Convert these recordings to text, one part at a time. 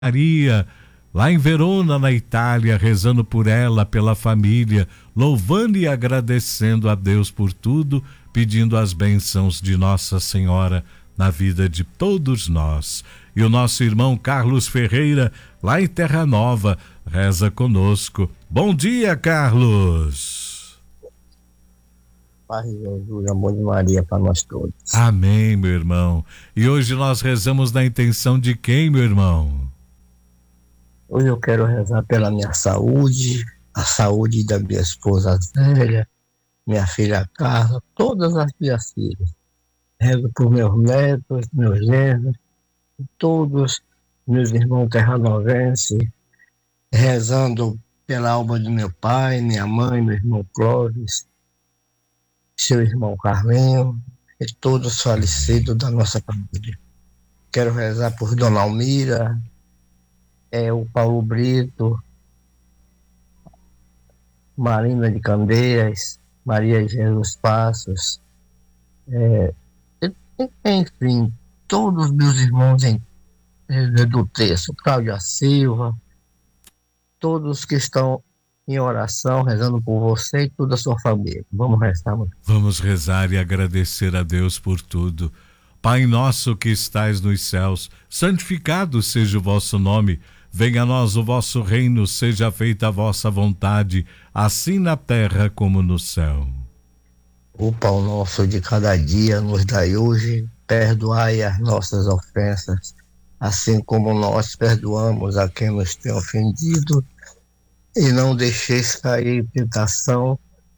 Maria, lá em Verona, na Itália, rezando por ela, pela família, louvando e agradecendo a Deus por tudo, pedindo as bênçãos de Nossa Senhora na vida de todos nós. E o nosso irmão Carlos Ferreira, lá em Terra Nova, reza conosco. Bom dia, Carlos! Paz de Jesus, amor de Maria para nós todos. Amém, meu irmão. E hoje nós rezamos na intenção de quem, meu irmão? Hoje eu quero rezar pela minha saúde, a saúde da minha esposa Zélia, minha filha Carla, todas as minhas filhas. Rezo por meus netos, meus genros, todos meus irmãos terranovenses, rezando pela alma de meu pai, minha mãe, meu irmão Clóvis, seu irmão Carlinho e todos falecidos da nossa família. Quero rezar por Dona Almira, o Paulo Brito, Marina de Candeias, Maria Jesus Passos, enfim, todos os meus irmãos do texto, Cláudia Silva, todos que estão em oração, rezando por você e toda a sua família. Vamos rezar, mano. Vamos rezar e agradecer a Deus por tudo. Pai nosso que estais nos céus, santificado seja o vosso nome. Venha a nós o vosso reino, seja feita a vossa vontade, assim na terra como no céu. O pão nosso de cada dia nos dai hoje, perdoai as nossas ofensas, assim como nós perdoamos a quem nos tem ofendido, e não deixeis cair em tentação,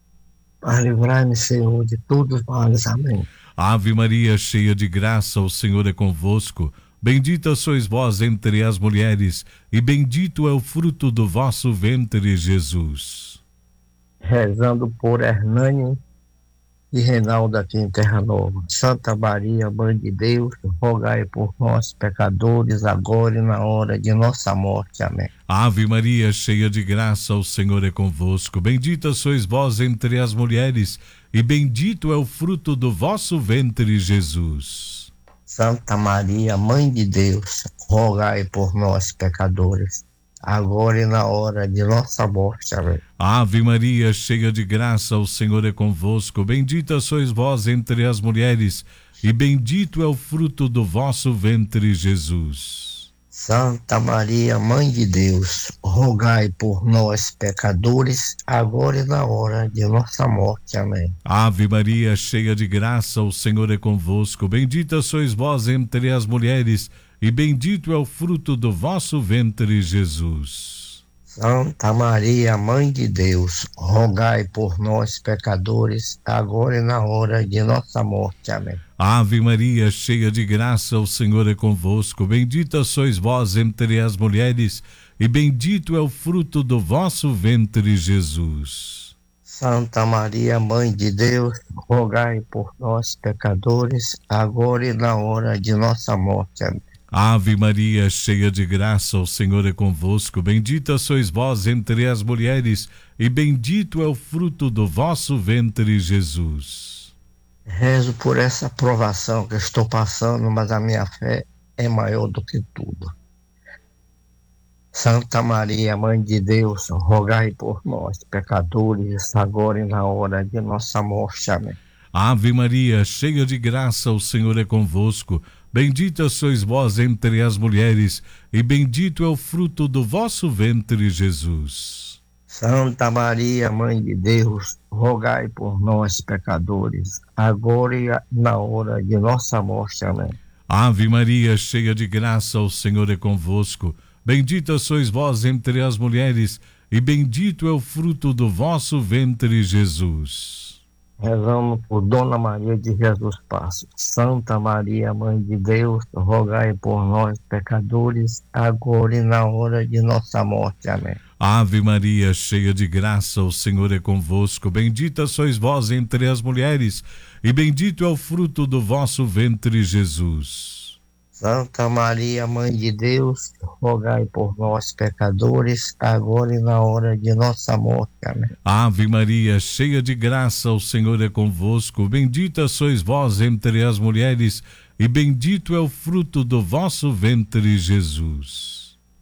mas livrai-me, Senhor, de todos os males. Amém. Ave Maria, cheia de graça, o Senhor é convosco. Bendita sois vós entre as mulheres, e bendito é o fruto do vosso ventre, Jesus. Rezando por Hernani e Reinaldo aqui em Terra Nova. Santa Maria, Mãe de Deus, rogai por nós, pecadores, agora e na hora de nossa morte. Amém. Ave Maria, cheia de graça, o Senhor é convosco. Bendita sois vós entre as mulheres, e bendito é o fruto do vosso ventre, Jesus. Santa Maria, Mãe de Deus, rogai por nós, pecadores, agora e na hora de nossa morte. Amém. Ave Maria, cheia de graça, o Senhor é convosco. Bendita sois vós entre as mulheres, e bendito é o fruto do vosso ventre, Jesus. Santa Maria, Mãe de Deus, rogai por nós, pecadores, agora e na hora de nossa morte. Amém. Ave Maria, cheia de graça, o Senhor é convosco. Bendita sois vós entre as mulheres, e bendito é o fruto do vosso ventre, Jesus. Santa Maria, Mãe de Deus, rogai por nós, pecadores, agora e na hora de nossa morte. Amém. Ave Maria, cheia de graça, o Senhor é convosco. Bendita sois vós entre as mulheres, e bendito é o fruto do vosso ventre, Jesus. Santa Maria, Mãe de Deus, rogai por nós, pecadores, agora e na hora de nossa morte. Amém. Ave Maria, cheia de graça, o Senhor é convosco. Bendita sois vós entre as mulheres, e bendito é o fruto do vosso ventre, Jesus. Rezo por essa provação que eu estou passando, mas a minha fé é maior do que tudo. Santa Maria, Mãe de Deus, rogai por nós, pecadores, agora e na hora de nossa morte. Amém. Ave Maria, cheia de graça, o Senhor é convosco. Bendita sois vós entre as mulheres, e bendito é o fruto do vosso ventre, Jesus. Santa Maria, Mãe de Deus, rogai por nós, pecadores, agora e na hora de nossa morte. Amém. Ave Maria, cheia de graça, o Senhor é convosco. Bendita sois vós entre as mulheres, e bendito é o fruto do vosso ventre, Jesus. Rezamos por Dona Maria de Jesus Passos. Santa Maria, Mãe de Deus, rogai por nós, pecadores, agora e na hora de nossa morte. Amém. Ave Maria, cheia de graça, o Senhor é convosco. Bendita sois vós entre as mulheres, e bendito é o fruto do vosso ventre, Jesus. Santa Maria, Mãe de Deus, rogai por nós, pecadores, agora e na hora de nossa morte. Amém. Ave Maria, cheia de graça, o Senhor é convosco. Bendita sois vós entre as mulheres, e bendito é o fruto do vosso ventre, Jesus.